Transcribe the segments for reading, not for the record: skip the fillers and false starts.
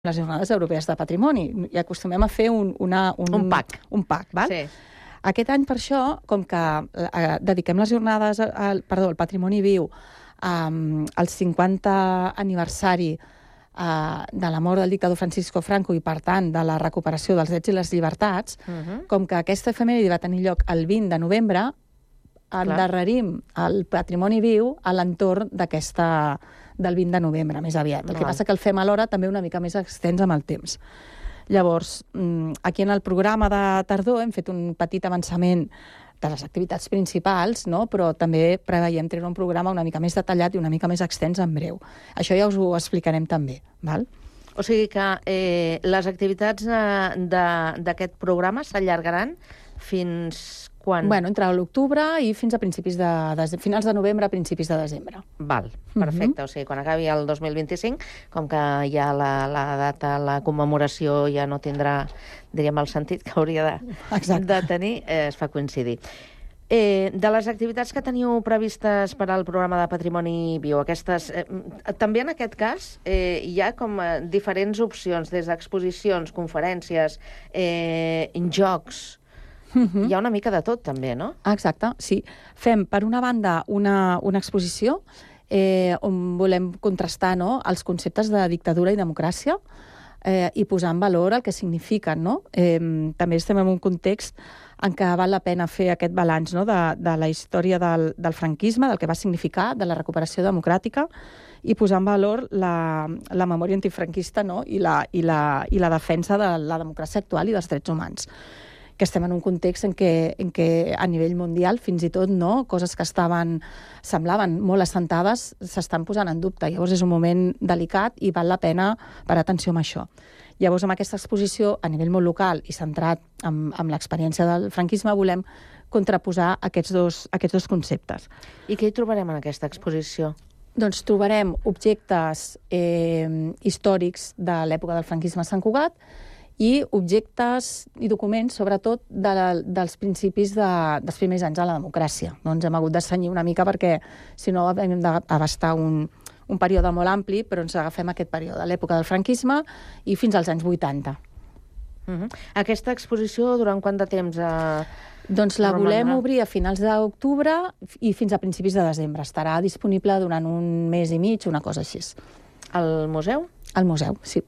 les Jornades Europees de Patrimoni i acostumem a fer un pack. Un pack, val? Sí. Aquest any, per això, com que dediquem les jornades, el Patrimoni Viu, al 50 aniversari de la mort del dictador Francisco Franco i, per tant, de la recuperació dels drets i les llibertats, com que aquesta efemèride va tenir lloc el 20 de novembre, endarrerim el Patrimoni Viu a l'entorn del 20 de novembre, més aviat. El que passa que el fem alhora també una mica més extens amb el temps. Llavors, aquí en el programa de tardor hem fet un petit avançament de les activitats principals, no? Però també preveiem treure un programa una mica més detallat i una mica més extens en breu. Això ja us ho explicarem també. Val? O sigui que les activitats d'aquest programa s'allargaran fins quan? Bueno, entre l'octubre i fins a finals de novembre, a principis de desembre. Val, perfecte. O sigui, quan acabi el 2025, com que ja la data, la commemoració ja no tindrà, diríem, el sentit que hauria de tenir, es fa coincidir. De les activitats que teniu previstes per al programa de Patrimoni Viu, aquestes, també en aquest cas hi ha com diferents opcions, des d'exposicions, conferències, jocs. Hi ha una mica de tot, també, no? Exacte, sí. Fem, per una banda, una exposició on volem contrastar els conceptes de dictadura i democràcia i posar en valor el que signifiquen, no? També estem en un context en què val la pena fer aquest balanç de la història del franquisme, del que va significar, de la recuperació democràtica, i posar en valor la memòria antifranquista i la defensa de la democràcia actual i dels drets humans, que estem en un context en què a nivell mundial, fins i tot, coses que semblaven molt assentades s'estan posant en dubte. Llavors és un moment delicat i val la pena parar atenció amb això. Llavors, amb aquesta exposició, a nivell molt local i centrat en l'experiència del franquisme, volem contraposar aquests dos conceptes. I què hi trobarem en aquesta exposició? Doncs trobarem objectes històrics de l'època del franquisme a Sant Cugat i objectes i documents, sobretot, dels principis dels primers anys de la democràcia. No ens hem hagut de cenyir una mica perquè, si no, hem d'abastar un període molt ampli, però ens agafem aquest període, l'època del franquisme i fins als anys 80. Aquesta exposició, durant quant de temps Doncs la volem obrir a finals d'octubre i fins a principis de desembre. Estarà disponible durant un mes i mig, una cosa així. Al museu? Al museu, sí.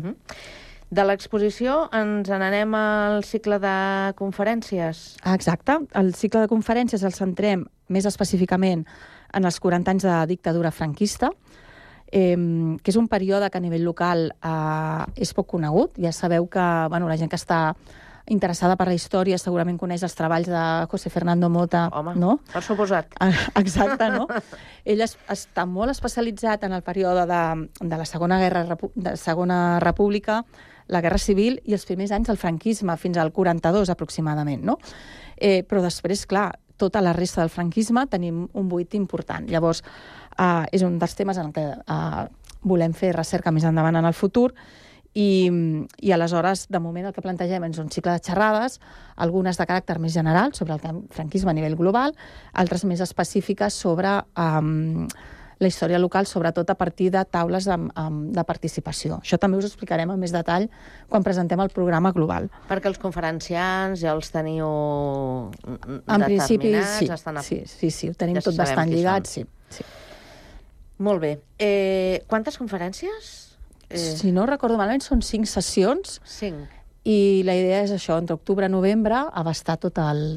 De l'exposició ens n'anem al cicle de conferències? Exacte. El cicle de conferències el centrem més específicament en els 40 anys de dictadura franquista, que és un període que a nivell local és poc conegut. Ja sabeu que la gent que està interessada per la història segurament coneix els treballs de José Fernando Mota. Home, no? Per suposat. Exacte, no? Ell està molt especialitzat en el període de la Segona República, la Guerra Civil i els primers anys del franquisme, fins al 42 aproximadament, no? Però després, clar, tota la resta del franquisme tenim un buit important. Llavors, és un dels temes en què volem fer recerca més endavant en el futur i aleshores, de moment, el que plantegem és un cicle de xerrades, algunes de caràcter més general sobre el franquisme a nivell global, altres més específiques sobre la història local, sobretot a partir de taules de participació. Això també us explicarem en més detall quan presentem el programa global. Perquè els conferenciants ja els teniu en principi, determinats? Sí, ho tenim tot bastant lligat, sí. Molt bé. Quantes conferències? Si no recordo malament, són 5 sessions. 5. I la idea és això, entre octubre i novembre, abastar tot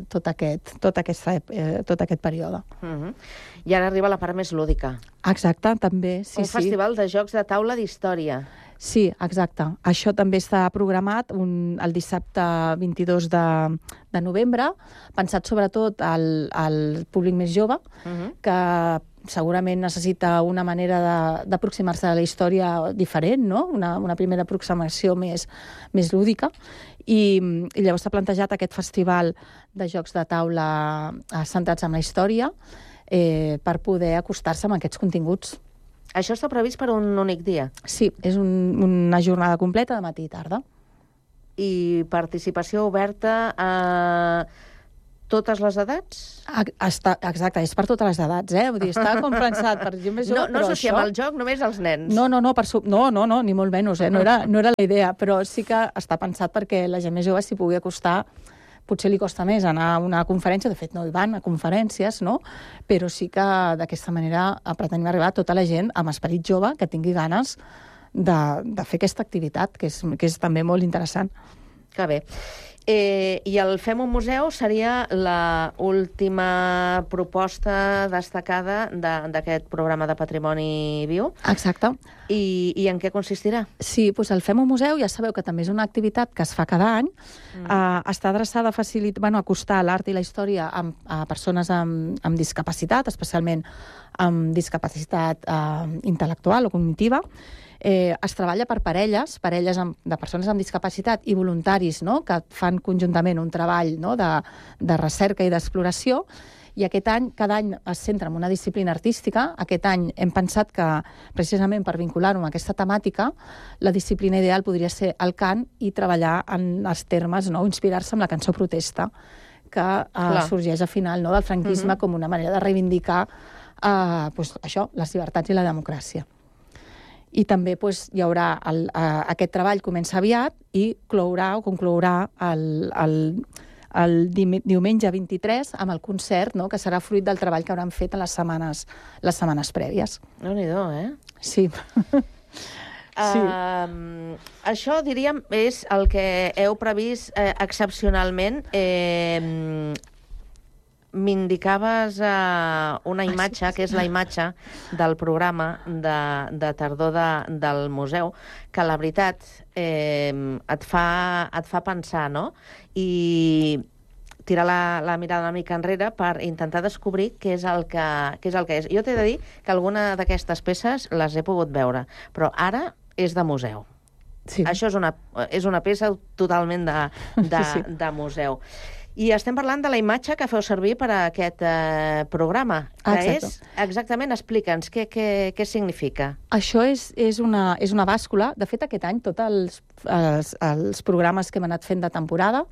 aquest període. I ara arriba la part més lúdica. Exacte, també, sí. Un festival de jocs de taula d'història. Sí, exacte. Això també està programat el dissabte 22 de novembre, pensat sobretot al públic més jove, que segurament necessita una manera d'aproximar-se a la història diferent, no? Una primera aproximació més lúdica. I llavors s'ha plantejat aquest festival de jocs de taula centrats en la història per poder acostar-se amb aquests continguts. Això està previst per un únic dia? Sí, és una jornada completa de matí i tarda. I participació oberta a totes les edats? Exacte, és per totes les edats, Vull dir, està com pensat per gent més jove, no associem al joc només als nens. No, ni molt menys, no era la idea, però sí que està pensat perquè la gent més jove s'hi pugui acostar. Potser li costa més anar a una conferència, de fet no hi van a conferències, no? Però sí que d'aquesta manera pretenim arribar a tota la gent amb esperit jove que tingui ganes de fer aquesta activitat, que és també molt interessant. Que bé. I el Fem un museu seria la última proposta destacada d'aquest programa de Patrimoni Viu. Exacte. I en què consistirà? Sí, doncs el Fem un museu, ja sabeu que també és una activitat que es fa cada any. Està adreçada a acostar l'art i la història a persones amb discapacitat, especialment amb discapacitat intel·lectual o cognitiva. Es treballa per parelles de persones amb discapacitat i voluntaris, no?, que fan conjuntament un treball, no?, de recerca i d'exploració, i cada any es centra en una disciplina artística. Aquest any hem pensat que, precisament per vincular-ho amb aquesta temàtica, la disciplina ideal podria ser el cant i treballar en els termes, no?, inspirar-se amb la cançó protesta, que sorgeix al final, no?, del franquisme com una manera de reivindicar això, les llibertats i la democràcia. I també hi haurà aquest treball comença aviat i conclourà el diumenge 23 amb el concert, no?, que serà fruit del treball que hauran fet en les setmanes prèvies. Déu-n'hi-do, Sí. Sí. Això, diríem, és el que heu previst excepcionalment. M'indicaves una imatge, que és la imatge del programa de tardor del museu, que la veritat et fa pensar, no? I tirar la mirada una mica enrere per intentar descobrir què és el que és. Jo t'he de dir que alguna d'aquestes peces les he pogut veure, però ara és de museu. Sí. Això és una peça totalment de museu. I estem parlant de la imatge que feu servir per a aquest programa, que és, exactament, explica'ns, què significa? Això és una bàscula. De fet, aquest any, tots els programes que hem anat fent de temporada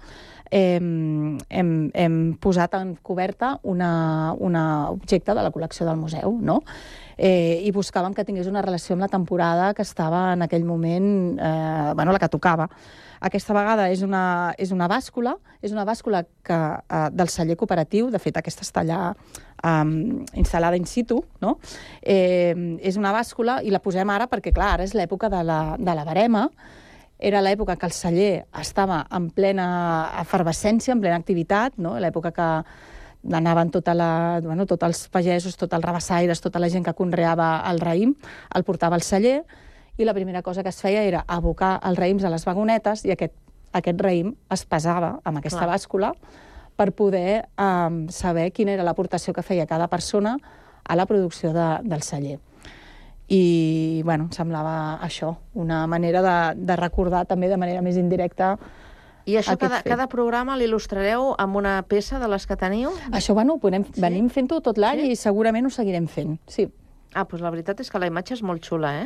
hem posat en coberta un objecte de la col·lecció del museu, no? I buscàvem que tingués una relació amb la temporada que estava en aquell moment, la que tocava. Aquesta vegada és una bàscula del celler cooperatiu. De fet, aquesta està allà instal·lada in situ, no? És una bàscula i la posem ara perquè, clar, ara és l'època de la verema. Era l'època que el celler estava en plena efervescència, en plena activitat, no? L'època que anaven tots els pagesos, tots els rabassaires, tota la gent que conreava el raïm, el portava al celler, i la primera cosa que es feia era abocar els raïms a les vagonetes i aquest raïm es pesava amb aquesta bàscula per poder saber quina era l'aportació que feia cada persona a la producció del celler. I, em semblava això, una manera de recordar també de manera més indirecta. I això cada programa l'il·lustrareu amb una peça de les que teniu? Això, venim fent-ho tot l'any i segurament ho seguirem fent, sí. Doncs la veritat és que la imatge és molt xula,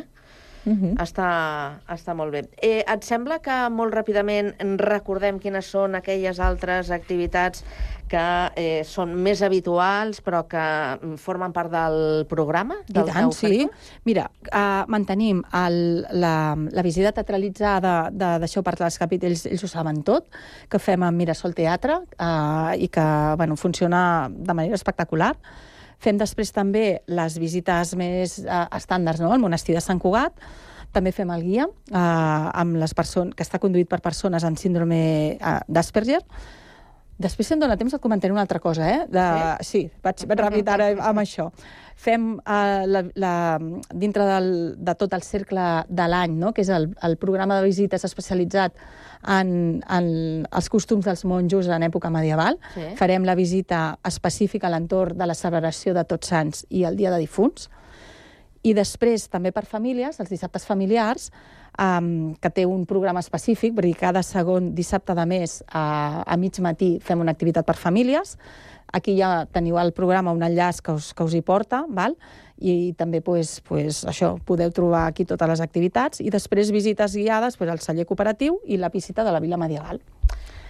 Està molt bé. Et sembla que molt ràpidament recordem quines són aquelles altres activitats que són més habituals però que formen part del programa? I tant, sí. Mira, mantenim la visita teatralitzada d'això per les capitells, ells ho saben tot, que fem amb Mirasol Teatre i que funciona de manera espectacular. Fem després també les visites més estàndards, no?, al monestir de Sant Cugat. També fem el guia, que està conduït per persones amb síndrome d'Asperger. Després, si em dóna temps, et comentaré una altra cosa, Sí, vaig ràpid ara amb això. Fem, dintre de tot el cercle de l'any, no?, que és el programa de visites especialitzat en els costums dels monjos en època medieval. Farem la visita específica a l'entorn de la celebració de Tots Sants i el Dia de Difunts. I després, també per famílies, els dissabtes familiars, que té un programa específic, perquè cada segon dissabte de mes a mig matí fem una activitat per famílies. Aquí ja teniu al programa un enllaç que us hi porta, i també això, podeu trobar aquí totes les activitats, i després visites guiades al celler cooperatiu i la visita de la Vila Medieval.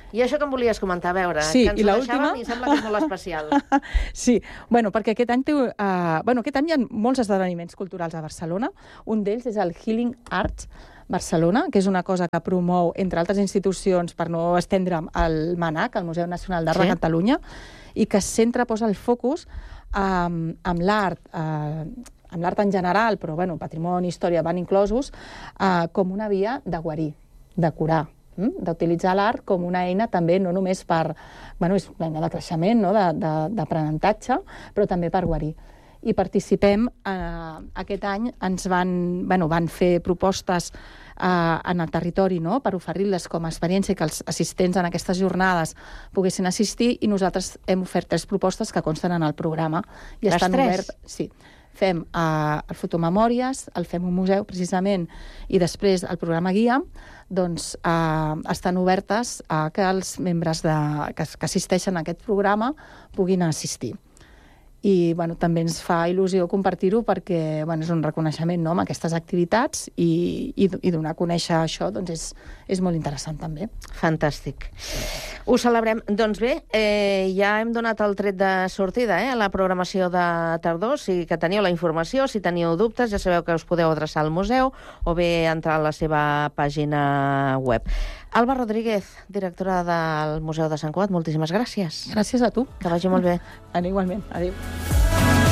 I això que em volies comentar, a veure, sí, que ens ho deixàvem i sembla que és molt especial. Sí, perquè aquest any aquest any hi ha molts esdeveniments culturals a Barcelona. Un d'ells és el Healing Arts Barcelona, que és una cosa que promou, entre altres institucions, per no estendre'm, el MANAC, el Museu Nacional d'Art de Catalunya, i que posa el focus amb l'art, amb l'art en general, però patrimoni, història van inclosos, com una via de guarir, de curar, d'utilitzar l'art com una eina també, no només per... és una eina de creixement, d'aprenentatge, però també per guarir. I participem, aquest any ens van fer propostes en el territori per oferir-les com a experiència i que els assistents en aquestes jornades poguessin assistir, i nosaltres hem ofert 3 propostes que consten en el programa. I les 3? Sí. Fem el Fotomemòries, el Fem un museu, precisament, i després el programa Guia, doncs estan obertes a que els membres que assisteixen a aquest programa puguin assistir. I també ens fa il·lusió compartir-ho perquè és un reconeixement amb aquestes activitats, i donar a conèixer això és molt interessant també. Fantàstic. Ho celebrem. Doncs bé, ja hem donat el tret de sortida a la programació de tardor. Si que teniu la informació, si teniu dubtes, ja sabeu que us podeu adreçar al museu o bé entrar a la seva pàgina web. Alba Rodríguez, directora del Museu de Sant Cugat, moltíssimes gràcies. Gràcies a tu. Que vagi molt bé. Igualment. Adéu.